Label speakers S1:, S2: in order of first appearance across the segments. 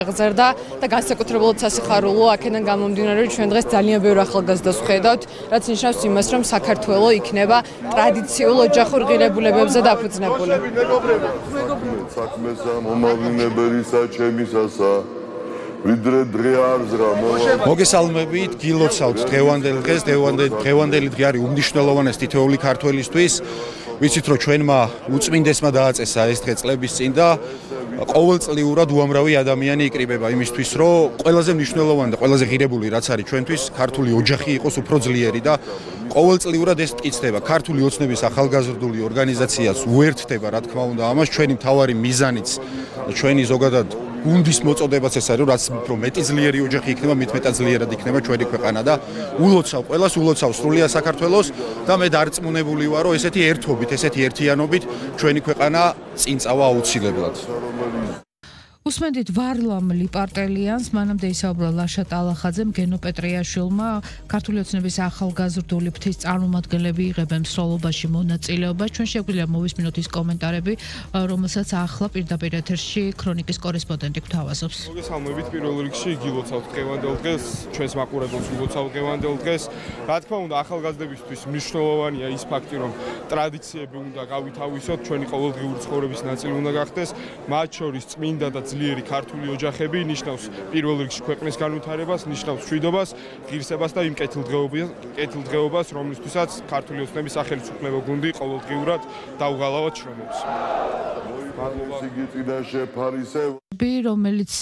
S1: გზერდა და განსაკუთრებულად სასიხარულოა აქედან გამომდინარე, ჩვენ დღეს ძალიან ბევრ ახალგაზრდას ვხედავთ, რაც ნიშნავს იმას, რომ საქართველოს იქნება ტრადიციულ ოჯახურ ღირებულებებზე დაფუძნებული.
S2: საქმესა მომავლინებელისა ჩემისასა ვიდრე დღე არ ზრა
S3: მოგესალმებით, გილოცავთ დღევანდელ დღეს, დღევანდელი დღე არის უმნიშვნელოვანესი თითოეული ქართველისთვის. ვიცით, რომ ჩვენმა უწმინდესმა დააწესა ეს დღე წლების წინ და ყოველწლიურად უამრავი ადამიანი იკრიბება იმისთვის, რომ ყველაზე მნიშვნელოვანი და ყველაზე ღირებული რაც არის ჩვენთვის, ქართული ოჯახი იყოს უფრო ძლიერი და ყოველწლიურად ეს მტკიცდება. ქართული ოცნების ახალგაზრდული ორგანიზაციას უერთდება, რა თქმა უნდა, ამას ჩვენი მთავარი მიზანიც, ჩვენი ზოგადად გუნდის მოწოდებაც ეს არის, რაც უფრო მეტი ძლიერი ოჯახი იქნება, მით მეტად ძლიერად იქნება ჩვენი ქვეყანა და ულოცავ ყველას, ულოცავ სრულიად საქართველოს და მე დარწმუნებული ვარ, რომ ესეთი ერთობით, ესეთი ერთიანობით ჩვენი ქვეყანა წინ წავა აუცილებლად.
S4: უსმენდით ვარლამ ლიპარტელიანს, მანამდე ისაუბრა ლაშა ტალახაძემ, გენო პეტრიაშვილმა, ქართული ოცნების ახალგაზრდული ფრთის წარმომადგენლები იღებენ მსვლელობაში მონაწილეობას. ჩვენ შეგვიძლია მოვისმინოთ ის კომენტარები, რომელსაც ახლა პირდაპირ ეთერში ქრონიკის კორესპონდენტი გვთავაზობს.
S5: მოგესალმებით, პირველ რიგში გილოცავთ დღევანდელ დღეს, ჩვენს მაყურებელს გილოცავთ დღევანდელ დღეს. რა თქმა უნდა, ახალგაზრდებისთვის მნიშვნელოვანია ის ფაქტი, რომ ტრადიციები უნდა გავითავისოთ, ჩვენი ყოველდღიური ცხოვრების ნაწილი უნდა გახდეს, მათ შორის წმინდა და ძლიერი ქართული ოჯახები ნიშნავს პირველ რიგში ქვეყნის განვითარებას, ნიშნავს მშვიდობას, ღირსებას და იმ კეთილდღეობას, რომლისთვისაც ქართული ოცნების სახელმწიფო გუნდი ყოველდღიურად დაუღალავად შრომობს.
S4: რომელიც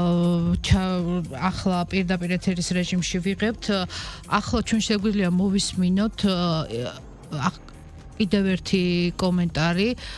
S4: ახლა პირდაპირ ეთერის რეჟიმში ვიღებთ, ახლა ჩვენ შეგვიძლია მოვისმინოთ კიდევ ერთი კომენტარი,